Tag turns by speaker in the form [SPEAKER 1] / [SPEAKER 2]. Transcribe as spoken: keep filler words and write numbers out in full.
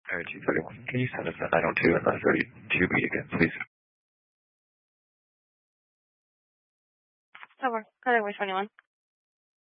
[SPEAKER 1] Alright, G thirty-one, can you send us that nine oh two and the thirty-two B again, please?
[SPEAKER 2] Over. Category twenty-one.